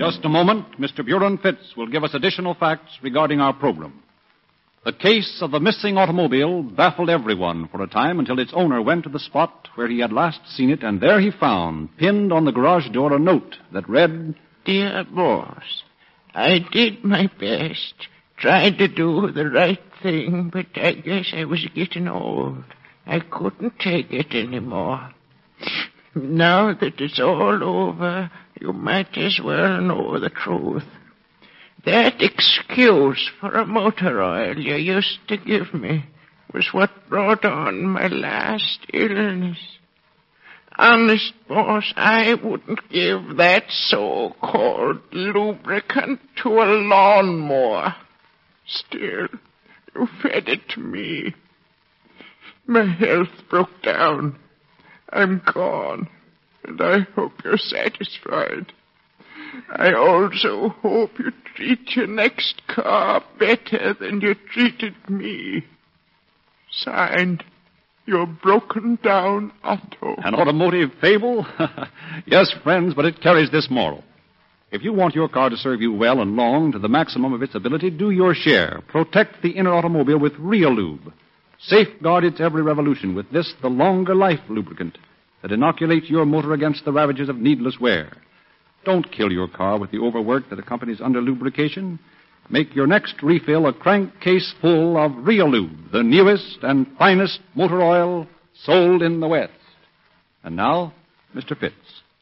just a moment, Mr. Buren Fitz will give us additional facts regarding our program. The case of the missing automobile baffled everyone for a time until its owner went to the spot where he had last seen it, and there he found, pinned on the garage door, a note that read, Dear boss, I did my best, tried to do the right thing, but I guess I was getting old. I couldn't take it anymore. Now that it's all over, you might as well know the truth. That excuse for a motor oil you used to give me was what brought on my last illness. Honest, boss, I wouldn't give that so-called lubricant to a lawnmower. Still, you fed it to me. My health broke down. I'm gone, and I hope you're satisfied. I also hope you treat your next car better than you treated me. Signed, your broken-down Otto. An automotive fable? Yes, friends, but it carries this moral. If you want your car to serve you well and long to the maximum of its ability, do your share. Protect the inner automobile with Real Lube. Safeguard its every revolution with this, the longer life lubricant that inoculates your motor against the ravages of needless wear. Don't kill your car with the overwork that accompanies under-lubrication. Make your next refill a crankcase full of Real Lube, the newest and finest motor oil sold in the West. And now, Mr. Fitz.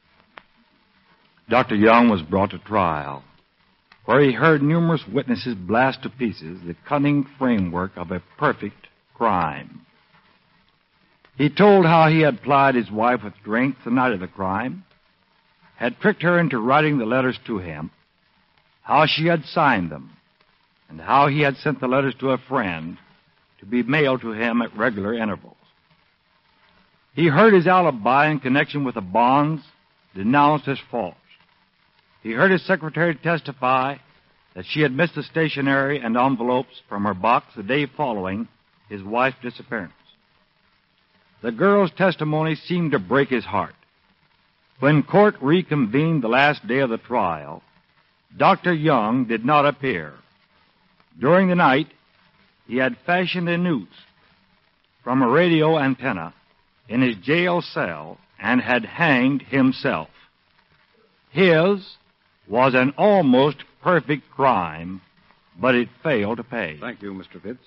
Dr. Young was brought to trial, where he heard numerous witnesses blast to pieces the cunning framework of a perfect crime. He told how he had plied his wife with drink the night of the crime, had tricked her into writing the letters to him, how she had signed them, and how he had sent the letters to a friend to be mailed to him at regular intervals. He heard his alibi in connection with the bonds denounced as false. He heard his secretary testify that she had missed the stationery and envelopes from her box the day following his wife's disappearance. The girl's testimony seemed to break his heart. When court reconvened the last day of the trial, Dr. Young did not appear. During the night, he had fashioned a noose from a radio antenna in his jail cell and had hanged himself. His was an almost perfect crime, but it failed to pay. Thank you, Mr. Fitz.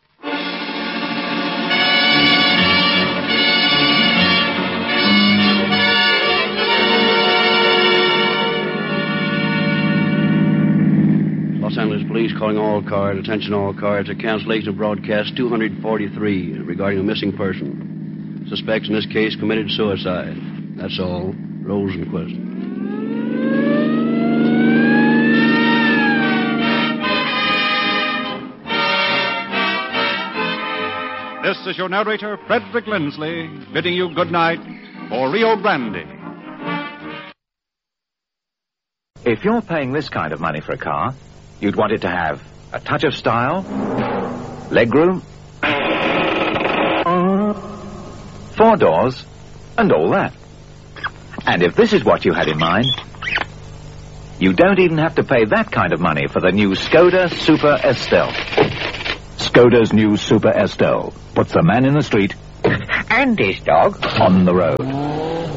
Los Angeles Police calling all cars. Attention all cars. A cancellation of broadcast 243 regarding a missing person. Suspects in this case committed suicide. That's all. Rosenquist. This is your narrator, Frederick Lindsley, bidding you good night for Rio Grande. If you're paying this kind of money for a car, you'd want it to have a touch of style, legroom, 4 doors, and all that. And if this is what you had in mind, you don't even have to pay that kind of money for the new Skoda Super Estelle. Skoda's new Super Estelle puts the man in the street and his dog on the road.